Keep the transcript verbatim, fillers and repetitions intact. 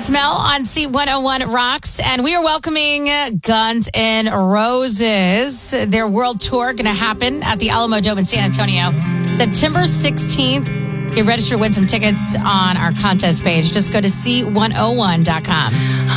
It's Mel on C one oh one Rocks, and we are welcoming Guns N' Roses. Their world tour going to happen at the Alamo Dome in San Antonio, September sixteenth. Get registered to win some tickets on our contest page. Just go to C one oh one dot com.